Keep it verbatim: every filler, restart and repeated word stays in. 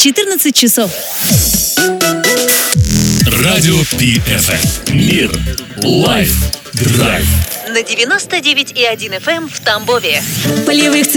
четырнадцать часов. Радио Пи Эф Эм. Мир. Лайф. Драйв. На девяносто девять и один эф эм в Тамбове. Полевых